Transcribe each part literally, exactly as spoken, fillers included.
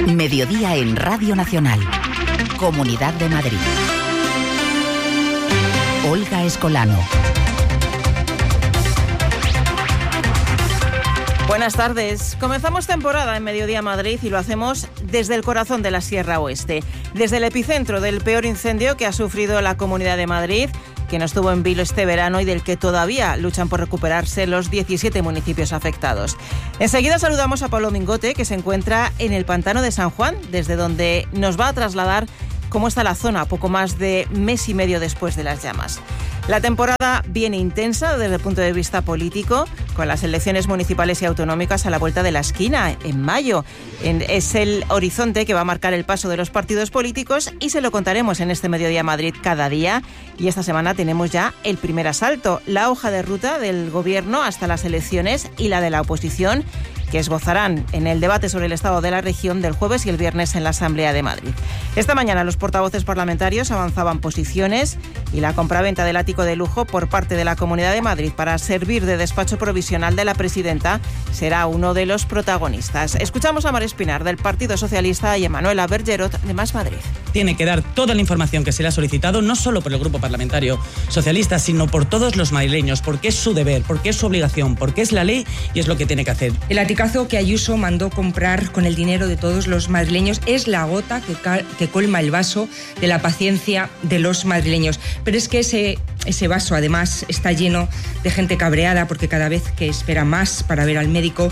Mediodía en Radio Nacional. Comunidad de Madrid. Olga Escolano. Buenas tardes. Comenzamos temporada en Mediodía Madrid y lo hacemos desde el corazón de la Sierra Oeste, desde el epicentro del peor incendio que ha sufrido la Comunidad de Madrid, que nos tuvo en vilo este verano y del que todavía luchan por recuperarse los diecisiete municipios afectados. Enseguida saludamos a Pablo Mingote, que se encuentra en el Pantano de San Juan, desde donde nos va a trasladar cómo está la zona poco más de mes y medio después de las llamas. La temporada viene intensa desde el punto de vista político, con las elecciones municipales y autonómicas a la vuelta de la esquina, en mayo. En, es el horizonte que va a marcar el paso de los partidos políticos y se lo contaremos en este Mediodía Madrid cada día. Y esta semana tenemos ya el primer asalto, la hoja de ruta del Gobierno hasta las elecciones y la de la oposición, que esbozarán en el debate sobre el estado de la región del jueves y el viernes en la Asamblea de Madrid. Esta mañana los portavoces parlamentarios avanzaban posiciones y la compraventa del ático de lujo por parte de la Comunidad de Madrid para servir de despacho provisional de la presidenta será uno de los protagonistas. Escuchamos a Mar Espinar del Partido Socialista y a Manuela Bergerot de Más Madrid. Tiene que dar toda la información que se le ha solicitado, no solo por el Grupo Parlamentario Socialista, sino por todos los madrileños, porque es su deber, porque es su obligación, porque es la ley y es lo que tiene que hacer. El aticazo que Ayuso mandó comprar con el dinero de todos los madrileños es la gota que, cal- que colma el vaso de la paciencia de los madrileños. Pero es que ese, ese vaso además está lleno de gente cabreada porque cada vez que espera más para ver al médico.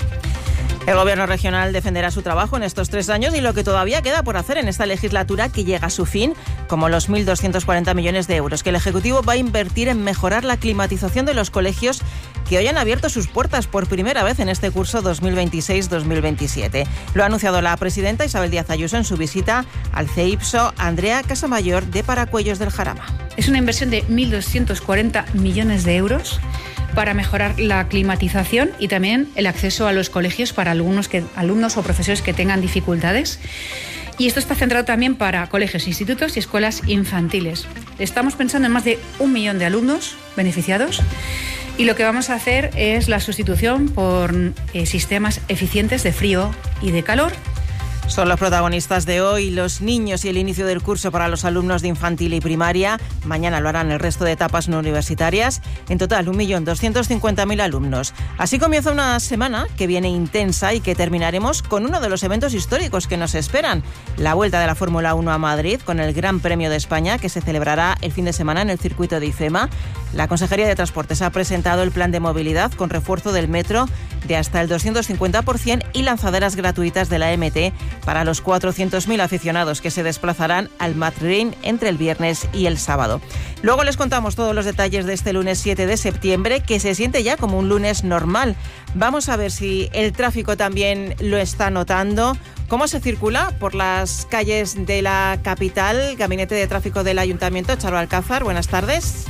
El Gobierno regional defenderá su trabajo en estos tres años y lo que todavía queda por hacer en esta legislatura que llega a su fin, como los mil doscientos cuarenta millones de euros que el Ejecutivo va a invertir en mejorar la climatización de los colegios que hoy han abierto sus puertas por primera vez en este curso dos mil veintiséis dos mil veintisiete. Lo ha anunciado la presidenta Isabel Díaz Ayuso en su visita al CEIPSO Andrea Casamayor de Paracuellos del Jarama. Es una inversión de mil doscientos cuarenta millones de euros para mejorar la climatización y también el acceso a los colegios para alumnos, que, alumnos o profesores que tengan dificultades. Y esto está centrado también para colegios, institutos y escuelas infantiles. Estamos pensando en más de un millón de alumnos beneficiados y lo que vamos a hacer es la sustitución por eh, sistemas eficientes de frío y de calor. Son los protagonistas de hoy, los niños y el inicio del curso para los alumnos de infantil y primaria. Mañana lo harán el resto de etapas no universitarias. En total, un millón doscientos cincuenta mil alumnos. Así comienza una semana que viene intensa y que terminaremos con uno de los eventos históricos que nos esperan. La vuelta de la Fórmula uno a Madrid con el Gran Premio de España que se celebrará el fin de semana en el circuito de IFEMA. La Consejería de Transportes ha presentado el plan de movilidad con refuerzo del metro de hasta el doscientos cincuenta por ciento y lanzaderas gratuitas de la M T para los cuatrocientos mil aficionados que se desplazarán al Madrid entre el viernes y el sábado. Luego les contamos todos los detalles de este lunes siete de septiembre, que se siente ya como un lunes normal. Vamos a ver si el tráfico también lo está notando. ¿Cómo se circula por las calles de la capital? Gabinete de Tráfico del Ayuntamiento, Charo Alcázar, buenas tardes.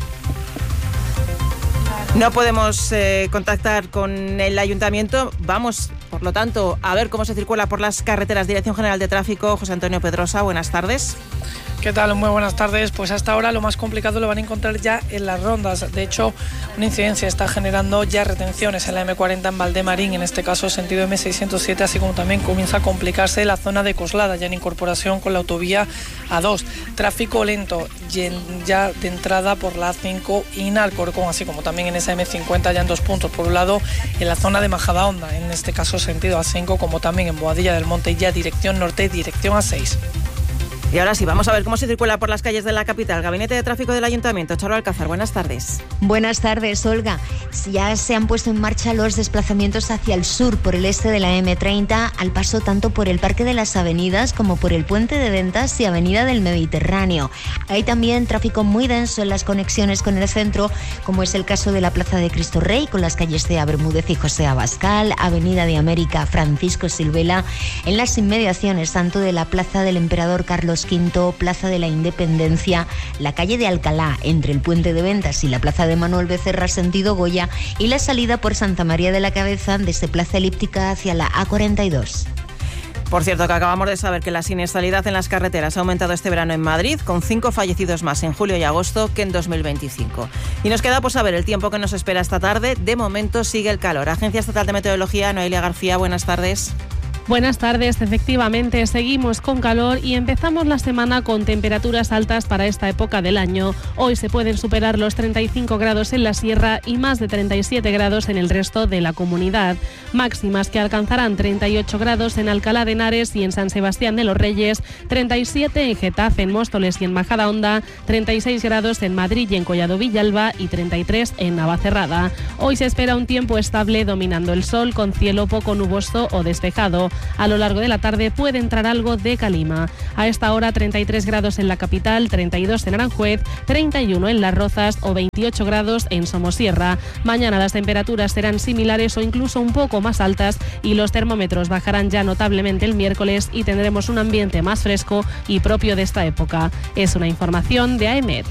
No podemos eh, contactar con el ayuntamiento. Vamos, por lo tanto, a ver cómo se circula por las carreteras. Dirección General de Tráfico, José Antonio Pedrosa, buenas tardes. ¿Qué tal? Muy buenas tardes. Pues hasta ahora lo más complicado lo van a encontrar ya en las rondas. De hecho, una incidencia está generando ya retenciones en la eme cuarenta en Valdemarín, en este caso sentido eme seiscientos siete, así como también comienza a complicarse la zona de Coslada, ya en incorporación con la autovía A dos. Tráfico lento ya de entrada por la A cinco y en Alcorcón, así como también en esa eme cincuenta ya en dos puntos. Por un lado, en la zona de Majadahonda, en este caso sentido A cinco, como también en Boadilla del Monte, ya dirección norte, dirección A seis. Y ahora sí, vamos a ver cómo se circula por las calles de la capital. Gabinete de Tráfico del Ayuntamiento, Charo Alcázar, buenas tardes. Buenas tardes, Olga. Ya se han puesto en marcha los desplazamientos hacia el sur por el este de la eme treinta, al paso tanto por el Parque de las Avenidas como por el Puente de Ventas y Avenida del Mediterráneo. Hay también tráfico muy denso en las conexiones con el centro, como es el caso de la Plaza de Cristo Rey, con las calles de Bermúdez y José Abascal, Avenida de América, Francisco Silvela, en las inmediaciones tanto de la Plaza del Emperador Carlos quinto, Plaza de la Independencia, la calle de Alcalá entre el Puente de Ventas y la Plaza de Manuel Becerra sentido Goya y la salida por Santa María de la Cabeza desde Plaza Elíptica hacia la A cuarenta y dos. Por cierto, que acabamos de saber que la siniestralidad en las carreteras ha aumentado este verano en Madrid, con cinco fallecidos más en julio y agosto que en dos mil veinticinco. Y nos queda por saber el tiempo que nos espera esta tarde. De momento sigue el calor. Agencia Estatal de Meteorología, Noelia García, buenas tardes. Buenas tardes, efectivamente seguimos con calor y empezamos la semana con temperaturas altas para esta época del año. Hoy se pueden superar los treinta y cinco grados en la sierra y más de treinta y siete grados en el resto de la comunidad. Máximas que alcanzarán treinta y ocho grados en Alcalá de Henares y en San Sebastián de los Reyes, treinta y siete en Getafe, en Móstoles y en Majadahonda, treinta y seis grados en Madrid y en Collado Villalba y treinta y tres en Navacerrada. Hoy se espera un tiempo estable dominando el sol con cielo poco nuboso o despejado. A lo largo de la tarde puede entrar algo de calima. A esta hora treinta y tres grados en la capital, treinta y dos en Aranjuez, treinta y uno en Las Rozas o veintiocho grados en Somosierra. Mañana las temperaturas serán similares o incluso un poco más altas y los termómetros bajarán ya notablemente el miércoles y tendremos un ambiente más fresco y propio de esta época. Es una información de AEMET.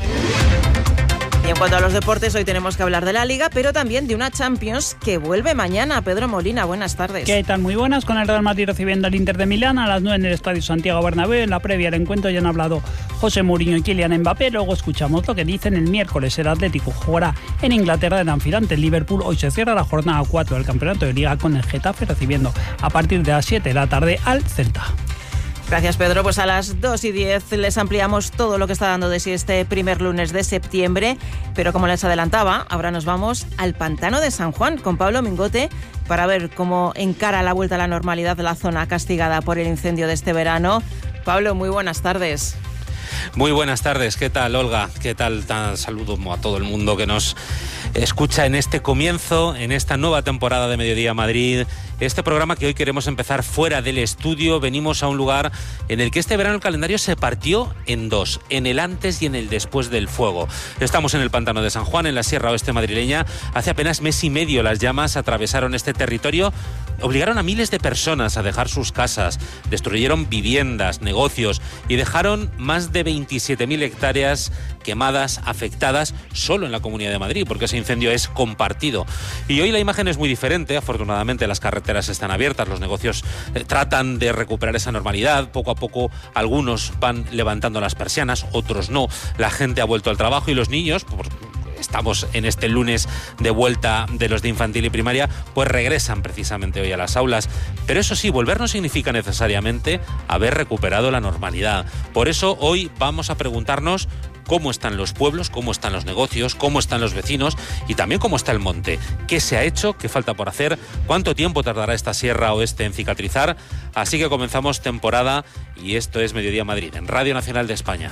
Y en cuanto a los deportes, hoy tenemos que hablar de la Liga, pero también de una Champions que vuelve mañana. Pedro Molina, buenas tardes. ¿Qué tal? Muy buenas, con el Real Madrid recibiendo al Inter de Milán a las nueve en el Estadio Santiago Bernabéu. En la previa del encuentro ya han hablado José Mourinho y Kylian Mbappé. Luego escuchamos lo que dicen el miércoles. El Atlético jugará en Inglaterra en Anfield el Liverpool. Hoy se cierra la jornada cuatro del Campeonato de Liga con el Getafe recibiendo a partir de las siete de la tarde al Celta. Gracias, Pedro. Pues a las dos y diez les ampliamos todo lo que está dando de sí este primer lunes de septiembre. Pero como les adelantaba, ahora nos vamos al Pantano de San Juan con Pablo Mingote para ver cómo encara la vuelta a la normalidad de la zona castigada por el incendio de este verano. Pablo, muy buenas tardes. Muy buenas tardes, ¿qué tal, Olga? ¿Qué tal? Saludo a todo el mundo que nos escucha en este comienzo, en esta nueva temporada de Mediodía Madrid. Este programa que hoy queremos empezar fuera del estudio. Venimos a un lugar en el que este verano el calendario se partió en dos, en el antes y en el después del fuego. Estamos en el Pantano de San Juan, en la Sierra Oeste madrileña. Hace apenas mes y medio las llamas atravesaron este territorio, obligaron a miles de personas a dejar sus casas, destruyeron viviendas, negocios y dejaron más de veintisiete mil hectáreas quemadas, afectadas solo en la Comunidad de Madrid, porque ese incendio es compartido. Y hoy la imagen es muy diferente. Afortunadamente las carreteras están abiertas, los negocios eh, tratan de recuperar esa normalidad. Poco a poco algunos van levantando las persianas, otros no. La gente ha vuelto al trabajo y los niños, por, estamos en este lunes de vuelta de los de infantil y primaria, pues regresan precisamente hoy a las aulas. Pero eso sí, volver no significa necesariamente haber recuperado la normalidad. Por eso hoy vamos a preguntarnos cómo están los pueblos, cómo están los negocios, cómo están los vecinos y también cómo está el monte. ¿Qué se ha hecho? ¿Qué falta por hacer? ¿Cuánto tiempo tardará esta Sierra Oeste en cicatrizar? Así que comenzamos temporada y esto es Mediodía Madrid, en Radio Nacional de España.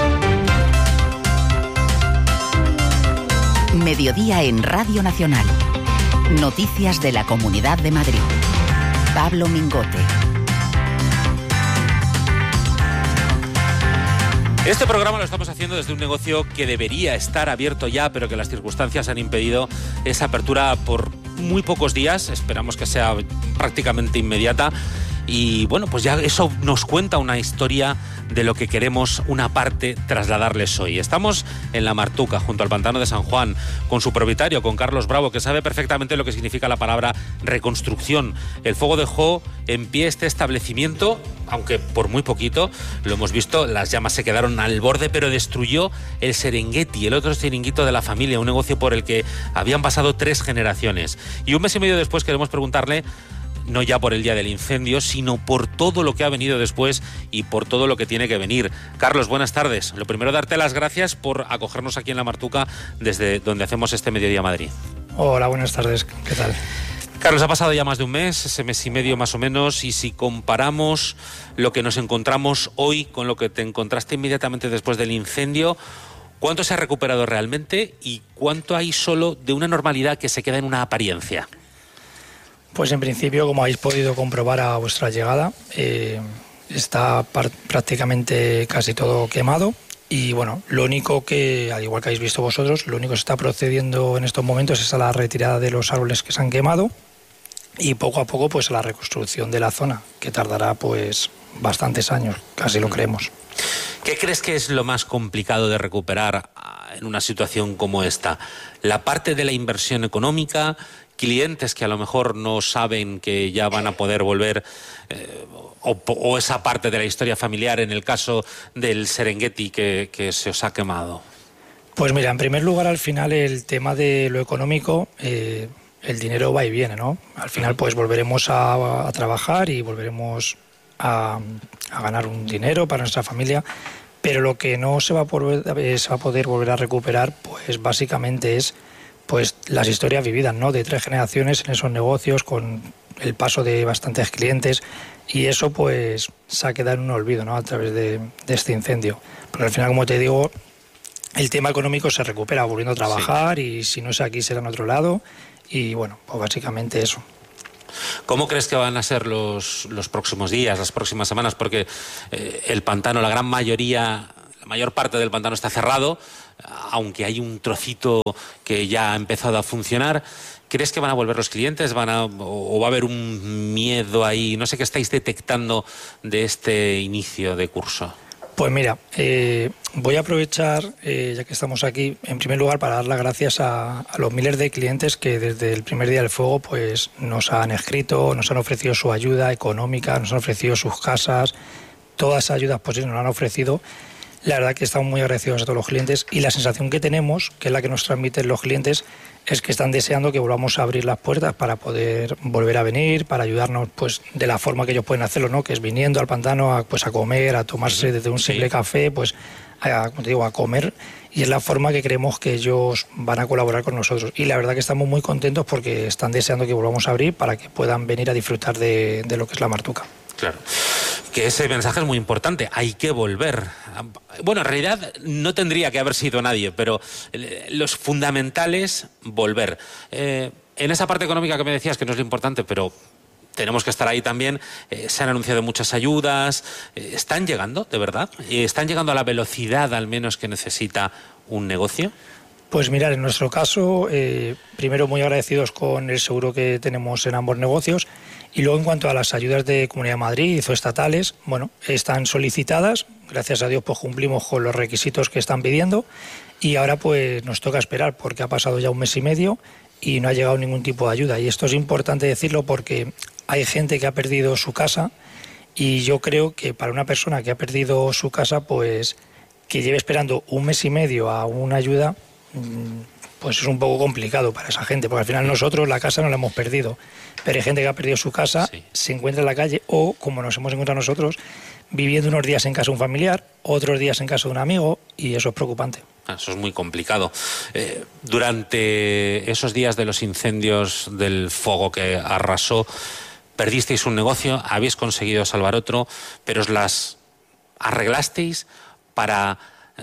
Mediodía en Radio Nacional. Noticias de la Comunidad de Madrid. Pablo Mingote. Este programa lo estamos haciendo desde un negocio que debería estar abierto ya, pero que las circunstancias han impedido esa apertura por muy pocos días. Esperamos que sea prácticamente inmediata. Y bueno, pues ya eso nos cuenta una historia de lo que queremos, una parte, trasladarles hoy. Estamos en La Martuca, junto al Pantano de San Juan, con su propietario, con Carlos Bravo, que sabe perfectamente lo que significa la palabra reconstrucción. El fuego dejó en pie este establecimiento, aunque por muy poquito, lo hemos visto, las llamas se quedaron al borde, pero destruyó el Serengeti, el otro chiringuito de la familia, un negocio por el que habían pasado tres generaciones. Y un mes y medio después queremos preguntarle, no ya por el día del incendio, sino por todo lo que ha venido después y por todo lo que tiene que venir. Carlos, buenas tardes. Lo primero, darte las gracias por acogernos aquí en La Martuca, desde donde hacemos este Mediodía Madrid. Hola, buenas tardes. ¿Qué tal? Carlos, ha pasado ya más de un mes, ese mes y medio más o menos, y si comparamos lo que nos encontramos hoy con lo que te encontraste inmediatamente después del incendio, ¿cuánto se ha recuperado realmente y cuánto hay solo de una normalidad que se queda en una apariencia? Pues en principio, como habéis podido comprobar a vuestra llegada, eh, está par- prácticamente casi todo quemado. Y bueno, lo único que, al igual que habéis visto vosotros, lo único que se está procediendo en estos momentos es a la retirada de los árboles que se han quemado y poco a poco pues a la reconstrucción de la zona, que tardará pues bastantes años, casi lo creemos. ¿Qué crees que es lo más complicado de recuperar en una situación como esta? ¿La parte de la inversión económica? ¿Clientes que a lo mejor no saben que ya van a poder volver? Eh, o, o esa parte de la historia familiar en el caso del Serengeti que, que se os ha quemado? Pues mira, en primer lugar, al final el tema de lo económico, eh, el dinero va y viene, ¿no? Al final pues volveremos a, a trabajar y volveremos a, a ganar un dinero para nuestra familia, pero lo que no se va a poder, se va a poder volver a recuperar pues básicamente es pues las historias vividas, ¿no? De tres generaciones en esos negocios con el paso de bastantes clientes, y eso pues se ha quedado en un olvido, ¿no? A través de, de este incendio. Porque al final, como te digo, el tema económico se recupera volviendo a trabajar, sí. Y si no es aquí será en otro lado, y bueno, pues básicamente eso. ¿Cómo crees que van a ser los, los próximos días, las próximas semanas? Porque eh, el pantano, la gran mayoría, la mayor parte del pantano está cerrado, aunque hay un trocito que ya ha empezado a funcionar. ¿Crees que van a volver los clientes? ¿Van a, o va a haber un miedo ahí? No sé qué estáis detectando de este inicio de curso. Pues mira, eh, voy a aprovechar, eh, ya que estamos aquí, en primer lugar para dar las gracias a, a los miles de clientes que desde el primer día del fuego pues nos han escrito, nos han ofrecido su ayuda económica, nos han ofrecido sus casas, todas esas ayudas posibles nos han ofrecido. La verdad que estamos muy agradecidos a todos los clientes, y la sensación que tenemos, que es la que nos transmiten los clientes, es que están deseando que volvamos a abrir las puertas para poder volver a venir, para ayudarnos pues de la forma que ellos pueden hacerlo, ¿no? Que es viniendo al pantano a, pues, a comer, a tomarse desde un simple sí. café, pues a, como te digo, a comer, y es la forma que creemos que ellos van a colaborar con nosotros. Y la verdad que estamos muy contentos porque están deseando que volvamos a abrir para que puedan venir a disfrutar de, de lo que es la Martuca. Claro, que ese mensaje es muy importante, hay que volver. Bueno, en realidad no tendría que haber sido nadie, pero los fundamentales, volver. Eh, en esa parte económica que me decías, que no es lo importante, pero tenemos que estar ahí también, eh, se han anunciado muchas ayudas, eh, ¿están llegando, de verdad? ¿Están llegando a la velocidad al menos que necesita un negocio? Pues mirar, en nuestro caso, eh, primero muy agradecidos con el seguro que tenemos en ambos negocios, y luego en cuanto a las ayudas de Comunidad de Madrid o estatales, bueno, están solicitadas, gracias a Dios pues cumplimos con los requisitos que están pidiendo, y ahora pues nos toca esperar porque ha pasado ya un mes y medio y no ha llegado ningún tipo de ayuda, y esto es importante decirlo porque hay gente que ha perdido su casa, y yo creo que para una persona que ha perdido su casa, pues que lleve esperando un mes y medio a una ayuda, pues es un poco complicado para esa gente, porque al final nosotros la casa no la hemos perdido, pero hay gente que ha perdido su casa, sí. se encuentra en la calle, o como nos hemos encontrado nosotros, viviendo unos días en casa de un familiar, otros días en casa de un amigo, y eso es preocupante. Eso es muy complicado. Eh, durante esos días de los incendios, del fuego que arrasó, perdisteis un negocio, habéis conseguido salvar otro, pero os las arreglasteis para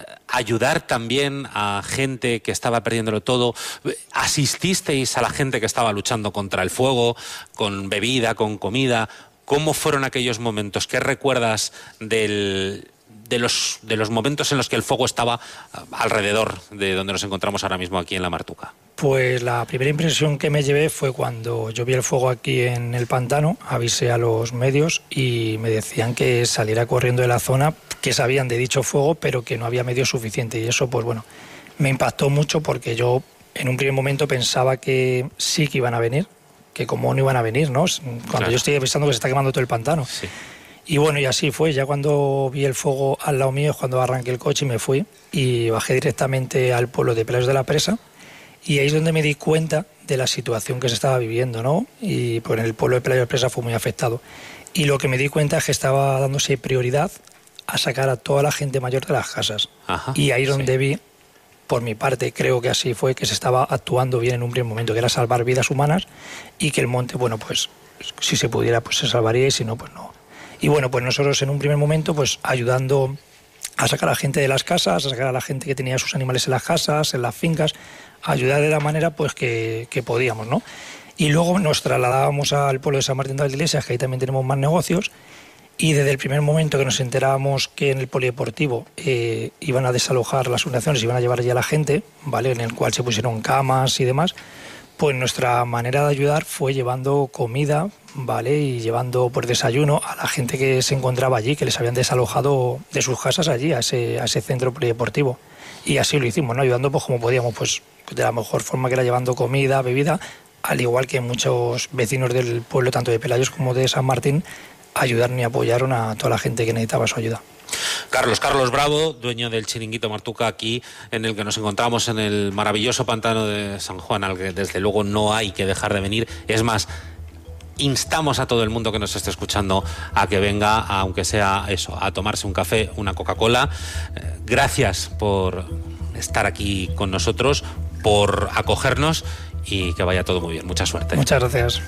ayudar también a gente que estaba perdiéndolo todo. ¿Asististeis a la gente que estaba luchando contra el fuego, con bebida, con comida? ¿Cómo fueron aquellos momentos? ¿Qué recuerdas del, de, los, de los momentos en los que el fuego estaba alrededor de donde nos encontramos ahora mismo aquí en la Martuca? Pues la primera impresión que me llevé fue cuando yo vi el fuego aquí en el pantano, avisé a los medios y me decían que saliera corriendo de la zona, que sabían de dicho fuego, pero que no había medios suficientes, y eso pues bueno, me impactó mucho porque yo en un primer momento pensaba que sí que iban a venir, que como no iban a venir, ¿no? Cuando claro. yo estoy pensando que se está quemando todo el pantano. Sí. Y bueno, y así fue, ya cuando vi el fuego al lado mío es cuando arranqué el coche y me fui, y bajé directamente al pueblo de Pelayos de la Presa, y ahí es donde me di cuenta de la situación que se estaba viviendo, ¿no? Y pues en el pueblo de Pelayos de la Presa fue muy afectado. Y lo que me di cuenta es que estaba dándose prioridad a sacar a toda la gente mayor de las casas. Ajá, y ahí es donde sí. vi, por mi parte, creo que así fue, que se estaba actuando bien en un primer momento, que era salvar vidas humanas, y que el monte, bueno, pues si se pudiera, pues se salvaría, y si no, pues no. Y bueno, pues nosotros en un primer momento, pues ayudando a sacar a la gente de las casas, a sacar a la gente que tenía sus animales en las casas, en las fincas, a ayudar de la manera pues que, que podíamos, ¿no? Y luego nos trasladábamos al pueblo de San Martín de las Iglesias, que ahí también tenemos más negocios, y desde el primer momento que nos enterábamos que en el polideportivo eh, iban a desalojar las fundaciones, iban a llevar allí a la gente, ¿vale?, en el cual se pusieron camas y demás, pues nuestra manera de ayudar fue llevando comida, ¿vale?, y llevando por desayuno a la gente que se encontraba allí, que les habían desalojado de sus casas allí, a ese, a ese centro polideportivo. Y así lo hicimos, ¿no?, ayudando pues como podíamos, pues de la mejor forma, que era llevando comida, bebida, al igual que muchos vecinos del pueblo, tanto de Pelayos como de San Martín, ayudaron y apoyaron a toda la gente que necesitaba su ayuda. Carlos, Carlos Bravo, dueño del Chiringuito Martuca, aquí en el que nos encontramos en el maravilloso pantano de San Juan, al que desde luego no hay que dejar de venir. Es más, instamos a todo el mundo que nos esté escuchando a que venga, aunque sea eso, a tomarse un café, una Coca-Cola. Eh, gracias por estar aquí con nosotros, por acogernos y que vaya todo muy bien. Mucha suerte. Muchas gracias.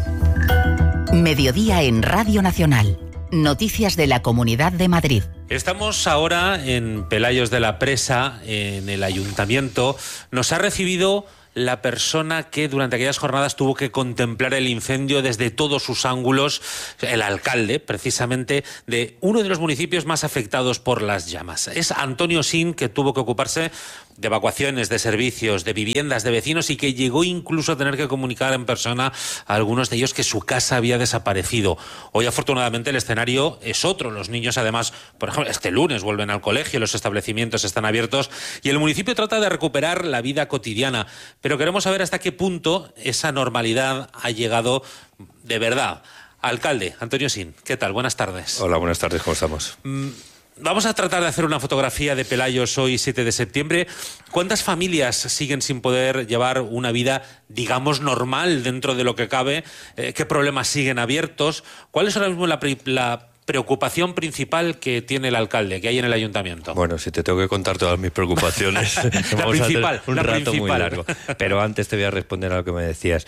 Mediodía en Radio Nacional. Noticias de la Comunidad de Madrid. Estamos ahora en Pelayos de la Presa, en el Ayuntamiento. Nos ha recibido la persona que durante aquellas jornadas tuvo que contemplar el incendio desde todos sus ángulos, el alcalde, precisamente, de uno de los municipios más afectados por las llamas. Es Antonio Sin, que tuvo que ocuparse de evacuaciones, de servicios, de viviendas, de vecinos, y que llegó incluso a tener que comunicar en persona a algunos de ellos que su casa había desaparecido. Hoy, afortunadamente, el escenario es otro. Los niños, además, por ejemplo, este lunes vuelven al colegio, los establecimientos están abiertos y el municipio trata de recuperar la vida cotidiana. Pero queremos saber hasta qué punto esa normalidad ha llegado de verdad. Alcalde, Antonio Sin, ¿qué tal? Buenas tardes. Hola, buenas tardes, ¿cómo estamos? Mm. Vamos a tratar de hacer una fotografía de Pelayos hoy, siete de septiembre. ¿Cuántas familias siguen sin poder llevar una vida, digamos, normal dentro de lo que cabe? Eh, ¿Qué problemas siguen abiertos? ¿Cuál es ahora mismo la, la preocupación principal que tiene el alcalde, que hay en el ayuntamiento? Bueno, si te tengo que contar todas mis preocupaciones, la vamos principal, a hacer un la rato principal. muy largo. Pero antes te voy a responder a lo que me decías.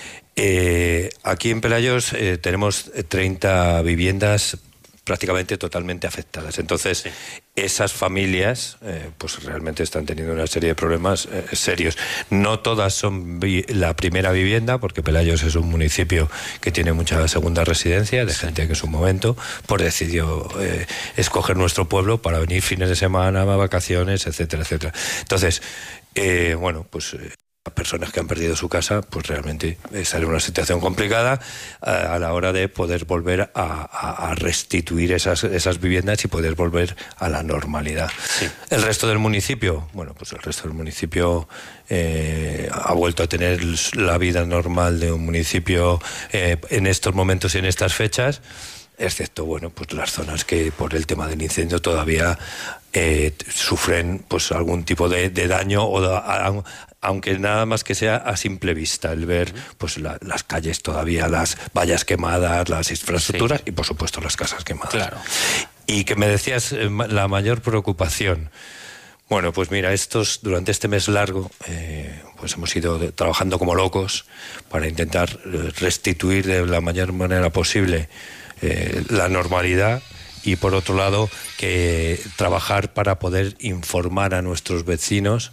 Eh, aquí en Pelayos eh, tenemos treinta viviendas prácticamente totalmente afectadas. Entonces, sí. esas familias eh, pues realmente están teniendo una serie de problemas eh, serios. No todas son vi- la primera vivienda, porque Pelayos es un municipio que tiene mucha segunda residencia, de sí. gente que en su momento pues decidió eh, escoger nuestro pueblo para venir fines de semana, vacaciones, etcétera, etcétera. Entonces, eh, bueno, pues... Eh, personas que han perdido su casa, pues realmente sale una situación complicada a, a la hora de poder volver a, a, a restituir esas, esas viviendas y poder volver a la normalidad. Sí. El resto del municipio, bueno, pues el resto del municipio eh, ha vuelto a tener la vida normal de un municipio eh, en estos momentos y en estas fechas, excepto, bueno, pues las zonas que por el tema del incendio todavía eh, sufren pues algún tipo de, de daño o de, a, aunque nada más que sea a simple vista, el ver pues la, las calles todavía, las vallas quemadas, las infraestructuras, sí. y por supuesto las casas quemadas. Claro. Y que me decías eh, la mayor preocupación. Bueno, pues mira, estos durante este mes largo eh, pues hemos ido de, trabajando como locos para intentar eh, restituir de la mayor manera posible eh, la normalidad. Y por otro lado, que trabajar para poder informar a nuestros vecinos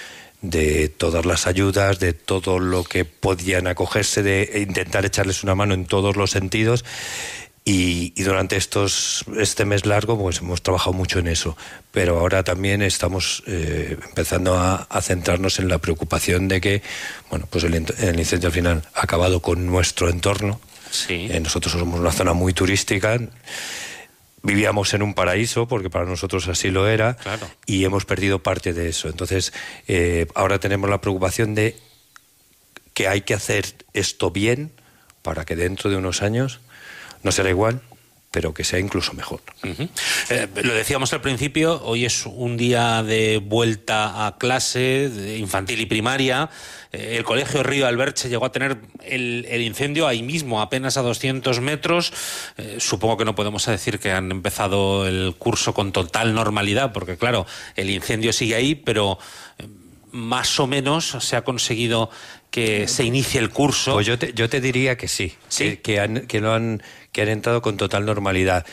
de todas las ayudas, de todo lo que podían acogerse, de intentar echarles una mano en todos los sentidos. Y, y durante estos este mes largo pues hemos trabajado mucho en eso, pero ahora también estamos eh, empezando a, a centrarnos en la preocupación de que bueno pues el, el incendio al final ha acabado con nuestro entorno. Sí. Eh, nosotros somos una zona muy turística. Vivíamos en un paraíso, porque para nosotros así lo era, claro. y hemos perdido parte de eso. Entonces, eh, ahora tenemos la preocupación de que hay que hacer esto bien para que dentro de unos años no será igual, pero que sea incluso mejor. Uh-huh. Eh, lo decíamos al principio, hoy es un día de vuelta a clase, de infantil y primaria. Eh, el colegio Río Alberche llegó a tener el, el incendio ahí mismo, apenas a doscientos metros. Eh, supongo que no podemos decir que han empezado el curso con total normalidad, porque claro, el incendio sigue ahí, pero eh, más o menos se ha conseguido que se inicie el curso. Pues yo te, yo te diría que sí, ¿Sí? Que, que, han, que, lo han, que han entrado con total normalidad.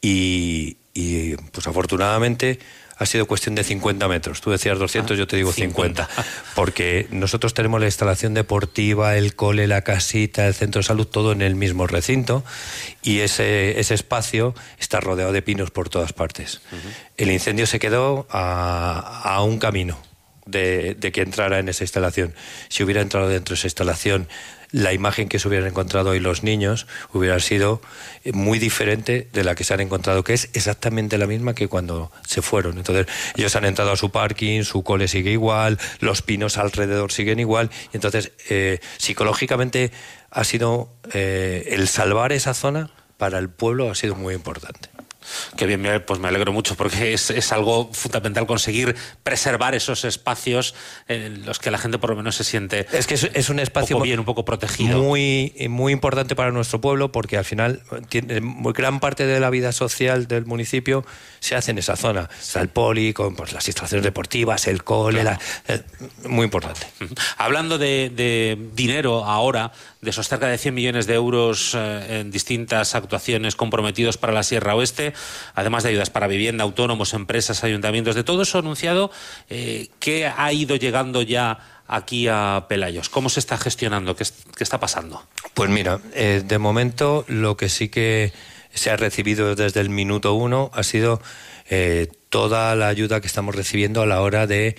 Y, y pues afortunadamente ha sido cuestión de cincuenta metros. Tú decías doscientos, ah, yo te digo cincuenta. cincuenta. Porque nosotros tenemos la instalación deportiva, el cole, la casita, el centro de salud, todo en el mismo recinto. Y ese, ese espacio está rodeado de pinos por todas partes. Uh-huh. El incendio se quedó a, a un camino De, de que entrara en esa instalación. Si hubiera entrado dentro de esa instalación, la imagen que se hubieran encontrado hoy los niños hubiera sido muy diferente de la que se han encontrado, que es exactamente la misma que cuando se fueron. Entonces, ellos han entrado a su parking, su cole sigue igual, los pinos alrededor siguen igual, y entonces, eh, psicológicamente ha sido eh, el salvar esa zona para el pueblo ha sido muy importante. Qué bien, pues me alegro mucho porque es, es algo fundamental conseguir preservar esos espacios en los que la gente por lo menos se siente es que es, es un espacio un poco bien, un poco protegido. Muy, muy importante para nuestro pueblo porque al final tiene, gran parte de la vida social del municipio se hace en esa zona. Sí. Está el poli, con pues, las instalaciones deportivas, el cole, claro. la, eh, muy importante. Hablando de, de dinero ahora, de esos cerca de cien millones de euros eh, en distintas actuaciones comprometidos para la Sierra Oeste, además de ayudas para vivienda, autónomos, empresas, ayuntamientos, de todo eso anunciado, eh, ¿qué ha ido llegando ya aquí a Pelayos? ¿Cómo se está gestionando? ¿Qué, qué está pasando? Pues mira, eh, de momento lo que sí que se ha recibido desde el minuto uno ha sido eh, toda la ayuda que estamos recibiendo a la hora de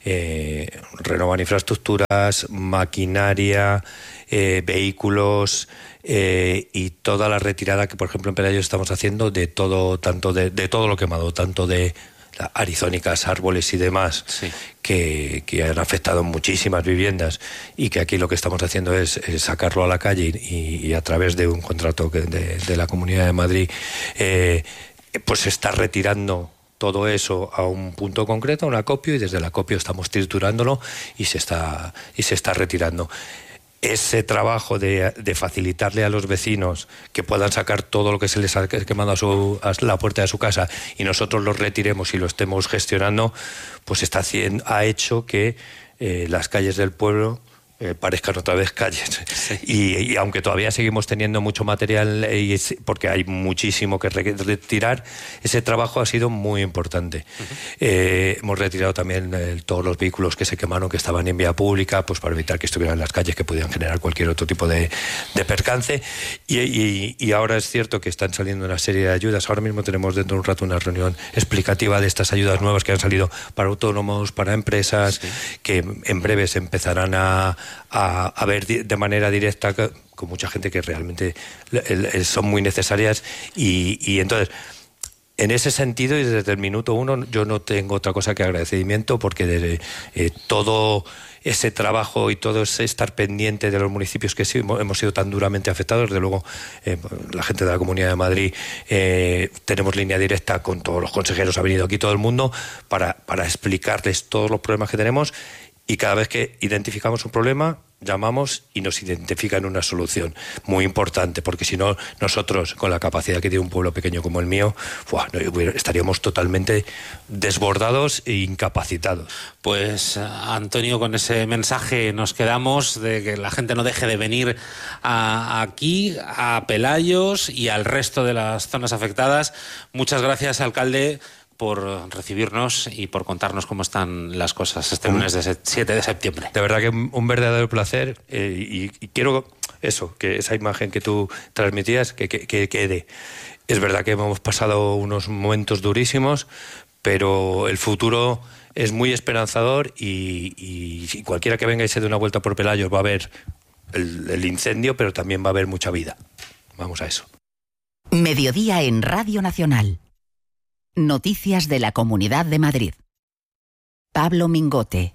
eh, renovar infraestructuras, maquinaria, eh, vehículos eh, y toda la retirada que, por ejemplo, en Pelayos estamos haciendo de todo, tanto de, de todo lo quemado, tanto de arizónicas, árboles y demás, sí. que, que han afectado muchísimas viviendas y que aquí lo que estamos haciendo es, es sacarlo a la calle y, y a través de un contrato que de, de la Comunidad de Madrid eh, pues se está retirando todo eso a un punto concreto, a un acopio, y desde el acopio estamos triturándolo y se está, y se está retirando. Ese trabajo de, de facilitarle a los vecinos que puedan sacar todo lo que se les ha quemado a, su, a la puerta de su casa y nosotros lo retiremos y lo estemos gestionando, pues está haciendo, ha hecho que eh, las calles del pueblo Eh, parezcan otra vez calles. Sí. Y, y aunque todavía seguimos teniendo mucho material, eh, porque hay muchísimo que retirar, ese trabajo ha sido muy importante. Uh-huh. eh, hemos retirado también eh, todos los vehículos que se quemaron, que estaban en vía pública, pues para evitar que estuvieran en las calles, que pudieran generar cualquier otro tipo de, de percance. Y, y, y ahora es cierto que están saliendo una serie de ayudas. Ahora mismo tenemos dentro de un rato una reunión explicativa de estas ayudas nuevas que han salido para autónomos, para empresas, sí. que en breve se empezarán a A, a ver de manera directa con mucha gente que realmente son muy necesarias y, y entonces en ese sentido y desde el minuto uno yo no tengo otra cosa que agradecimiento porque de, eh, todo ese trabajo y todo ese estar pendiente de los municipios que sí, hemos sido tan duramente afectados, desde luego eh, la gente de la Comunidad de Madrid eh, tenemos línea directa con todos los consejeros, ha venido aquí todo el mundo para, para explicarles todos los problemas que tenemos. Y cada vez que identificamos un problema, llamamos y nos identifican una solución. Muy importante, porque si no, nosotros, con la capacidad que tiene un pueblo pequeño como el mío, ¡buah!, estaríamos totalmente desbordados e incapacitados. Pues, Antonio, con ese mensaje nos quedamos de que la gente no deje de venir a, aquí, a Pelayos y al resto de las zonas afectadas. Muchas gracias, alcalde, por recibirnos y por contarnos cómo están las cosas este lunes de siete de septiembre. De verdad que un verdadero placer eh, y, y quiero eso, que esa imagen que tú transmitías que, que, que quede. Es verdad que hemos pasado unos momentos durísimos, pero el futuro es muy esperanzador y, y, y cualquiera que venga y se dé una vuelta por Pelayos va a ver el, el incendio, pero también va a haber mucha vida. Vamos a eso. Mediodía en Radio Nacional. Noticias de la Comunidad de Madrid. Pablo Mingote.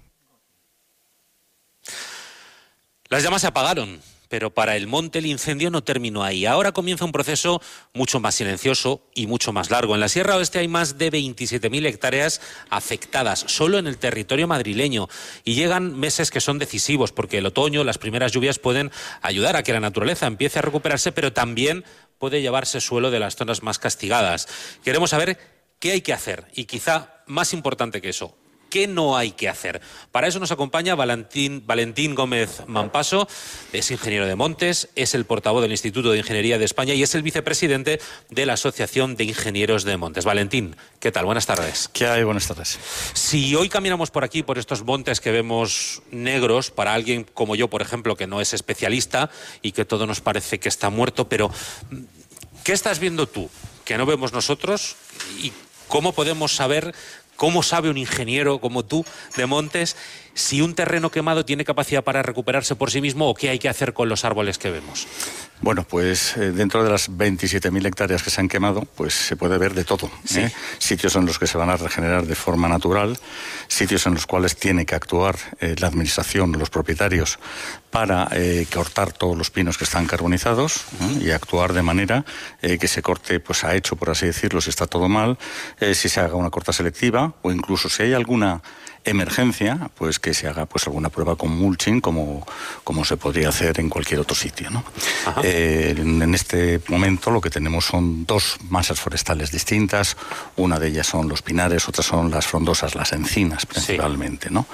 Las llamas se apagaron, pero para el monte el incendio no terminó ahí. Ahora comienza un proceso mucho más silencioso y mucho más largo. En la Sierra Oeste hay más de veintisiete mil hectáreas afectadas, solo en el territorio madrileño. Y llegan meses que son decisivos, porque el otoño, las primeras lluvias pueden ayudar a que la naturaleza empiece a recuperarse, pero también puede llevarse suelo de las zonas más castigadas. Queremos saber ¿qué hay que hacer? Y quizá más importante que eso, ¿qué no hay que hacer? Para eso nos acompaña Valentín, Valentín Gómez Mampaso, es ingeniero de montes, es el portavoz del Instituto de Ingeniería de España y es el vicepresidente de la Asociación de Ingenieros de Montes. Valentín, ¿qué tal? Buenas tardes. ¿Qué hay? Buenas tardes. Si hoy caminamos por aquí, por estos montes que vemos negros, para alguien como yo, por ejemplo, que no es especialista y que todo nos parece que está muerto, pero ¿qué estás viendo tú que no vemos nosotros? ¿Y cómo podemos saber, cómo sabe un ingeniero como tú de montes, si un terreno quemado tiene capacidad para recuperarse por sí mismo o qué hay que hacer con los árboles que vemos? Bueno, pues eh, dentro de las veintisiete mil hectáreas que se han quemado, pues se puede ver de todo. Sí. ¿eh? Sitios en los que se van a regenerar de forma natural, sitios en los cuales tiene que actuar eh, la administración, los propietarios, para eh, cortar todos los pinos que están carbonizados, ¿eh? y actuar de manera eh, que se corte, pues a hecho, por así decirlo, si está todo mal, eh, si se haga una corta selectiva, o incluso si hay alguna emergencia, pues que se haga pues alguna prueba con mulching, como, como se podría hacer en cualquier otro sitio, ¿no? Eh, en, en este momento lo que tenemos son dos masas forestales distintas. Una de ellas son los pinares, otras son las frondosas, las encinas principalmente, sí. ¿no?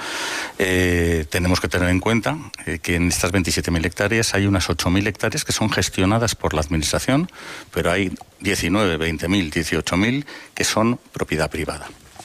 Eh, tenemos que tener en cuenta eh, que en estas veintisiete mil hectáreas hay unas ocho mil hectáreas que son gestionadas por la administración, pero hay diecinueve, veinte mil, dieciocho mil que son propiedad privada.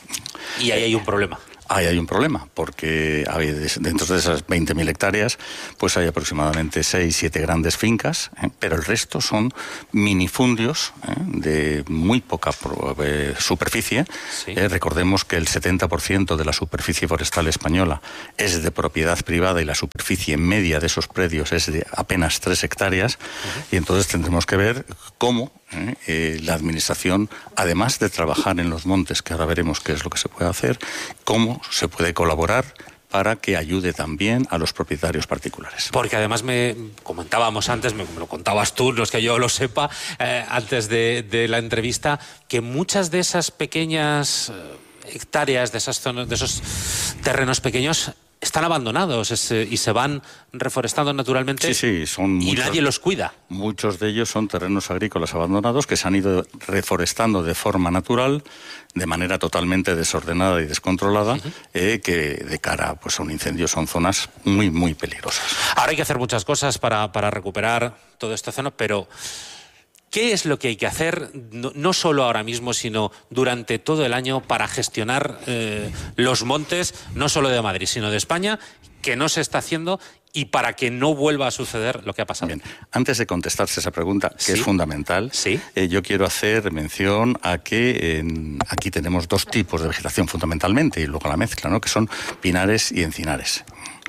Y ahí hay un problema. Ahí hay un problema, porque dentro de esas veinte mil hectáreas pues hay aproximadamente seis, siete grandes fincas, ¿eh? pero el resto son minifundios ¿eh? de muy poca eh, superficie. Sí. Eh, recordemos que el setenta por ciento de la superficie forestal española es de propiedad privada y la superficie media de esos predios es de apenas tres hectáreas. Uh-huh. Y entonces tendremos que ver cómo ¿eh? Eh, la administración, además de trabajar en los montes, que ahora veremos qué es lo que se puede hacer, cómo se puede colaborar para que ayude también a los propietarios particulares. Porque además me comentábamos antes, me, me lo contabas tú, no es que yo lo sepa, eh, antes de, de la entrevista, que muchas de esas pequeñas eh, hectáreas, de esas zonas, de esos terrenos pequeños, están abandonados es, y se van reforestando naturalmente. Sí, sí, son y muchos, nadie los cuida. Muchos de ellos son terrenos agrícolas abandonados que se han ido reforestando de forma natural, de manera totalmente desordenada y descontrolada, uh-huh. eh, que de cara pues, a un incendio son zonas muy, muy peligrosas. Ahora hay que hacer muchas cosas para, para recuperar toda esta zona, pero ¿qué es lo que hay que hacer, no, no solo ahora mismo, sino durante todo el año, para gestionar eh, los montes, no solo de Madrid, sino de España, que no se está haciendo y para que no vuelva a suceder lo que ha pasado? Bien, antes de contestarse esa pregunta, que ¿Sí? es fundamental, ¿Sí? eh, yo quiero hacer mención a que eh, aquí tenemos dos tipos de vegetación fundamentalmente, y luego la mezcla, ¿no? que son pinares y encinares.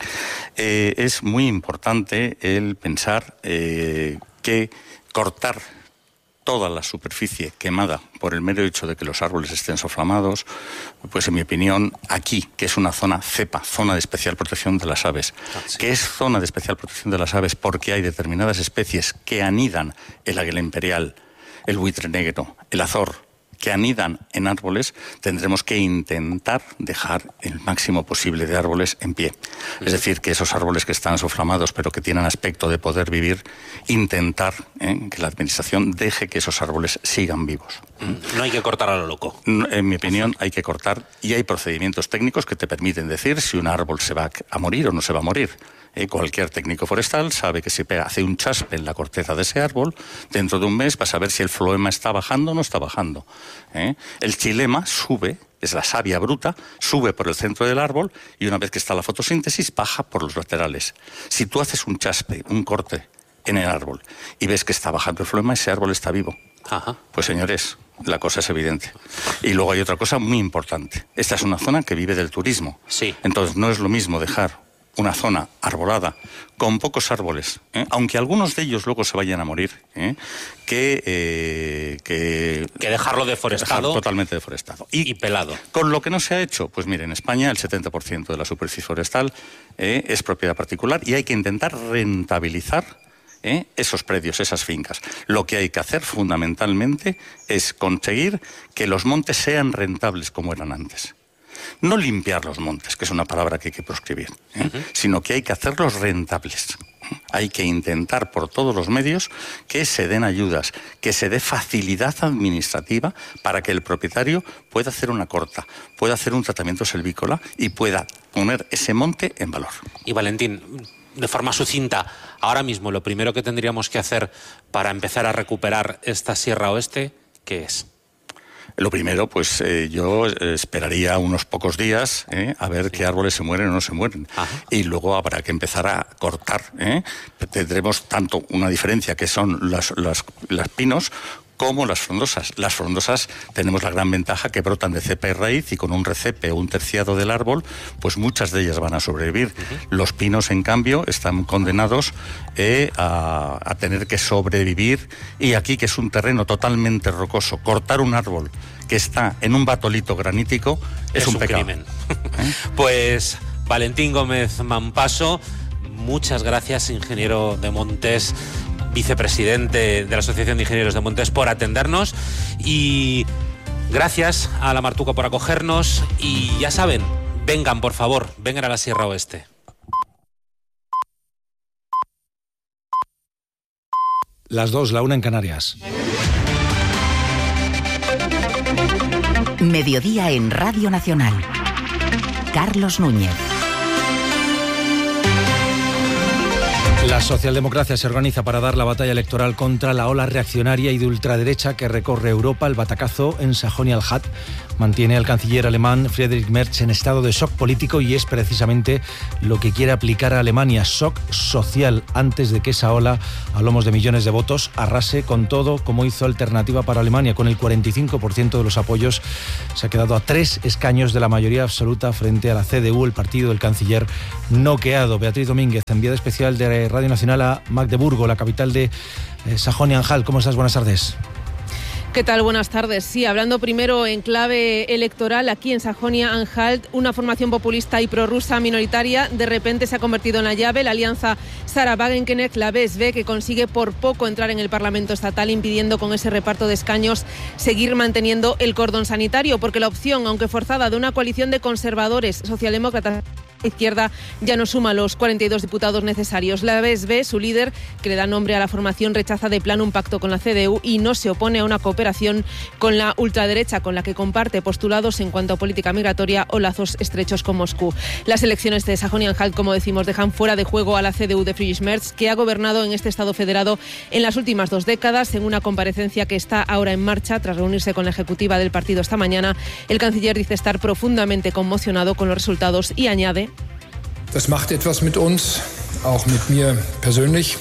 Eh, es muy importante el pensar eh, que cortar toda la superficie quemada por el mero hecho de que los árboles estén soflamados, pues en mi opinión, aquí, que es una zona cepa, zona de especial protección de las aves, ah, sí. que es zona de especial protección de las aves porque hay determinadas especies que anidan, el águila imperial, el buitre negro, el azor, que anidan en árboles, tendremos que intentar dejar el máximo posible de árboles en pie. Es decir, que esos árboles que están soflamados pero que tienen aspecto de poder vivir, intentar ¿eh? que la administración deje que esos árboles sigan vivos. No hay que cortar a lo loco. En mi opinión, hay que cortar, y hay procedimientos técnicos que te permiten decir si un árbol se va a morir o no se va a morir. Eh, cualquier técnico forestal sabe que si hace un chaspe en la corteza de ese árbol, dentro de un mes vas a ver si el floema está bajando o no está bajando. ¿eh? El xilema sube, es la savia bruta, sube por el centro del árbol y una vez que está la fotosíntesis baja por los laterales. Si tú haces un chaspe, un corte en el árbol y ves que está bajando el floema, ese árbol está vivo. Ajá. Pues señores, la cosa es evidente. Y luego hay otra cosa muy importante. Esta es una zona que vive del turismo. Sí. Entonces no es lo mismo dejar una zona arbolada con pocos árboles, ¿eh? aunque algunos de ellos luego se vayan a morir, ¿eh? que, eh, que... Que dejarlo deforestado. Dejar totalmente deforestado. Y, y pelado. Con lo que no se ha hecho, pues mire, en España el setenta por ciento de la superficie forestal eh, es propiedad particular y hay que intentar rentabilizar ¿eh? esos predios, esas fincas. Lo que hay que hacer fundamentalmente es conseguir que los montes sean rentables como eran antes. No limpiar los montes, que es una palabra que hay que proscribir, ¿eh? uh-huh. sino que hay que hacerlos rentables. Hay que intentar por todos los medios que se den ayudas, que se dé facilidad administrativa para que el propietario pueda hacer una corta, pueda hacer un tratamiento selvícola y pueda poner ese monte en valor. Y Valentín, de forma sucinta, ahora mismo lo primero que tendríamos que hacer para empezar a recuperar esta Sierra Oeste, ¿qué es? Lo primero, pues eh, yo esperaría unos pocos días eh, a ver sí. qué árboles se mueren o no se mueren. Ajá. Y luego habrá que empezar a cortar. ¿eh? Tendremos tanto una diferencia que son las, las, las pinos como las frondosas. Las frondosas tenemos la gran ventaja que brotan de cepa y raíz, y con un recepe o un terciado del árbol, pues muchas de ellas van a sobrevivir. Uh-huh. Los pinos, en cambio, están condenados eh, a, a tener que sobrevivir, y aquí, que es un terreno totalmente rocoso, cortar un árbol que está en un batolito granítico es, es un, un pecado. Crimen. ¿Eh? Pues Valentín Gómez Mampaso, muchas gracias, ingeniero de Montes, vicepresidente de la Asociación de Ingenieros de Montes, por atendernos, y gracias a La Martuca por acogernos, y ya saben, vengan, por favor, vengan a la Sierra Oeste. Las dos, la una en Canarias. Mediodía en Radio Nacional. Carlos Núñez. La socialdemocracia se organiza para dar la batalla electoral contra la ola reaccionaria y de ultraderecha que recorre Europa. El batacazo en Sajonia-Anhalt mantiene al canciller alemán Friedrich Merz en estado de shock político, y es precisamente lo que quiere aplicar a Alemania: shock social, antes de que esa ola a lomos de millones de votos arrase con todo, como hizo Alternativa para Alemania. Con el cuarenta y cinco por ciento de los apoyos se ha quedado a tres escaños de la mayoría absoluta frente a la C D U, el partido del canciller noqueado. Beatriz Domínguez, enviada especial de Radio Nacional a Magdeburgo, la capital de eh, Sajonia-Anhalt. ¿Cómo estás? Buenas tardes. ¿Qué tal? Buenas tardes. Sí, hablando primero en clave electoral, aquí en Sajonia-Anhalt, una formación populista y prorrusa minoritaria de repente se ha convertido en la llave. La alianza Sarah Wagenknecht, la B S V, que consigue por poco entrar en el Parlamento estatal, impidiendo con ese reparto de escaños seguir manteniendo el cordón sanitario, porque la opción, aunque forzada, de una coalición de conservadores, socialdemócratas, izquierda, ya no suma los cuarenta y dos diputados necesarios. La B S V, su líder, que le da nombre a la formación, rechaza de plano un pacto con la C D U y no se opone a una cooperación con la ultraderecha, con la que comparte postulados en cuanto a política migratoria o lazos estrechos con Moscú. Las elecciones de Sajonia-Anhalt, como decimos, dejan fuera de juego a la C D U de Friedrich Merz, que ha gobernado en este estado federado en las últimas dos décadas. En una comparecencia que está ahora en marcha, tras reunirse con la ejecutiva del partido esta mañana, el canciller dice estar profundamente conmocionado con los resultados y añade: Das macht etwas mit uns, auch mit mir persönlich.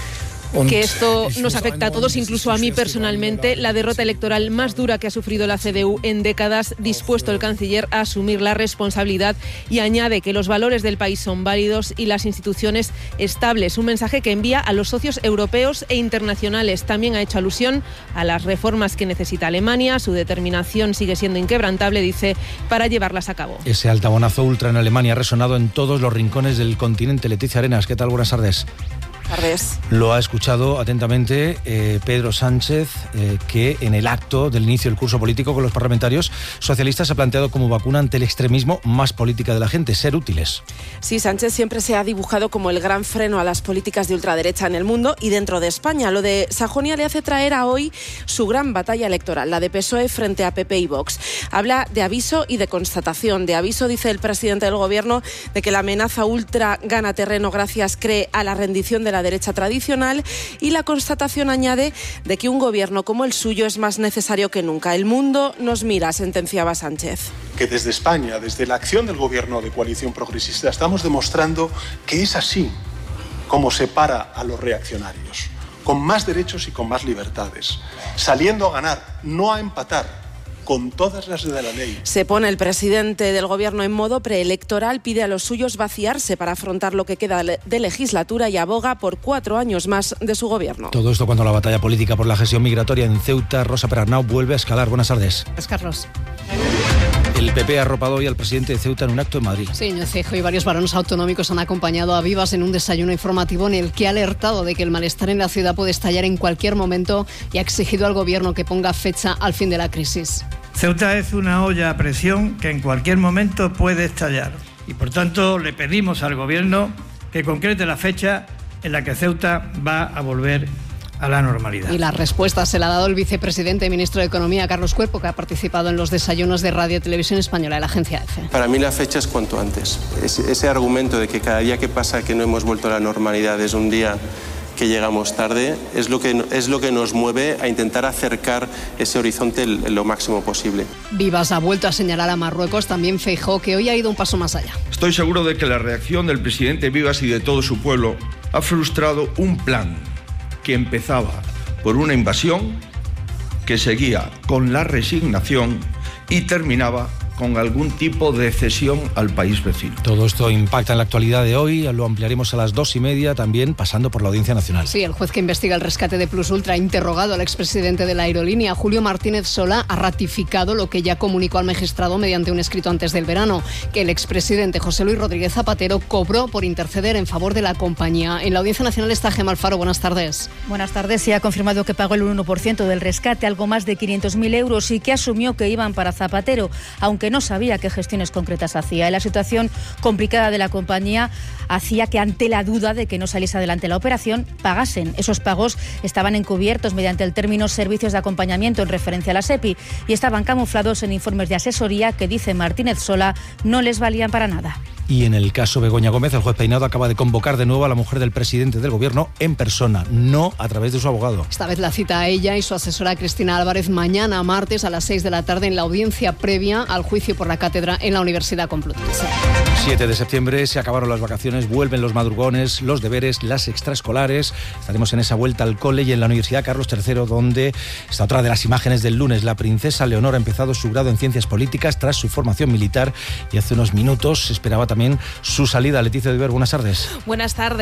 Que esto nos afecta a todos, incluso a mí personalmente. La derrota electoral más dura que ha sufrido la C D U en décadas, dispuesto el canciller a asumir la responsabilidad, y añade que los valores del país son válidos y las instituciones estables. Un mensaje que envía a los socios europeos e internacionales. También ha hecho alusión a las reformas que necesita Alemania. Su determinación sigue siendo inquebrantable, dice, para llevarlas a cabo. Ese altabonazo ultra en Alemania ha resonado en todos los rincones del continente. Leticia Arenas, ¿qué tal? Buenas tardes. Tardes. Lo ha escuchado atentamente eh, Pedro Sánchez, eh, que en el acto del inicio del curso político con los parlamentarios socialistas ha planteado como vacuna ante el extremismo más política de la gente: ser útiles. Sí, Sánchez siempre se ha dibujado como el gran freno a las políticas de ultraderecha en el mundo y dentro de España. Lo de Sajonia le hace traer a hoy su gran batalla electoral, la de P S O E frente a P P y Vox. Habla de aviso y de constatación. De aviso, dice el presidente del Gobierno, de que la amenaza ultra gana terreno gracias, cree, a la rendición de la derecha tradicional, y la constatación, añade, de que un gobierno como el suyo es más necesario que nunca. El mundo nos mira, sentenciaba Sánchez. Que desde España, desde la acción del gobierno de coalición progresista, estamos demostrando que es así como se para a los reaccionarios, con más derechos y con más libertades, saliendo a ganar, no a empatar, con todas las de la ley. Se pone el presidente del Gobierno en modo preelectoral, pide a los suyos vaciarse para afrontar lo que queda de legislatura y aboga por cuatro años más de su Gobierno. Todo esto cuando la batalla política por la gestión migratoria en Ceuta, Rosa Perarnau, vuelve a escalar. Buenas tardes. Pues Carlos. El P P ha arropado hoy al presidente de Ceuta en un acto en Madrid. Sí, Núñez Feijóo y varios varones autonómicos han acompañado a Vivas en un desayuno informativo en el que ha alertado de que el malestar en la ciudad puede estallar en cualquier momento y ha exigido al gobierno que ponga fecha al fin de la crisis. Ceuta es una olla a presión que en cualquier momento puede estallar y por tanto le pedimos al gobierno que concrete la fecha en la que Ceuta va a volver a la normalidad. Y la respuesta se la ha dado el vicepresidente y ministro de Economía, Carlos Cuerpo, que ha participado en los desayunos de Radio y Televisión Española de la agencia EFE. Para mí la fecha es cuanto antes. Ese, ese argumento de que cada día que pasa que no hemos vuelto a la normalidad es un día que llegamos tarde, es lo que, es lo que nos mueve a intentar acercar ese horizonte lo máximo posible. Vivas ha vuelto a señalar a Marruecos, también Feijóo, que hoy ha ido un paso más allá. Estoy seguro de que la reacción del presidente Vivas y de todo su pueblo ha frustrado un plan que empezaba por una invasión que seguía con la resignación y terminaba con algún tipo de cesión al país vecino. Todo esto impacta en la actualidad de hoy, lo ampliaremos a las dos y media, también pasando por la Audiencia Nacional. Sí, el juez que investiga el rescate de Plus Ultra ha interrogado al expresidente de la aerolínea, Julio Martínez Solá, ha ratificado lo que ya comunicó al magistrado mediante un escrito antes del verano, que el expresidente José Luis Rodríguez Zapatero cobró por interceder en favor de la compañía. En la Audiencia Nacional está Gemma Alfaro, buenas tardes. Buenas tardes, se ha confirmado que pagó el uno por ciento del rescate, algo más de quinientos mil euros, y que asumió que iban para Zapatero, aunque que no sabía qué gestiones concretas hacía. La situación complicada de la compañía hacía que, ante la duda de que no saliese adelante la operación, pagasen. Esos pagos estaban encubiertos mediante el término servicios de acompañamiento en referencia a la SEPI y estaban camuflados en informes de asesoría que, dice Martínez Solá, no les valían para nada. Y en el caso Begoña Gómez, el juez Peinado acaba de convocar de nuevo a la mujer del presidente del Gobierno en persona, no a través de su abogado. Esta vez la cita a ella y su asesora Cristina Álvarez mañana martes a las seis de la tarde en la audiencia previa al juicio por la cátedra en la Universidad Complutense. siete de septiembre, se acabaron las vacaciones, vuelven los madrugones, los deberes, las extraescolares. Estaremos en esa vuelta al cole y en la Universidad Carlos tercero, donde está otra de las imágenes del lunes. La princesa Leonor ha empezado su grado en Ciencias Políticas tras su formación militar y hace unos minutos se esperaba también su salida. Leticia Diver, buenas tardes. Buenas tardes.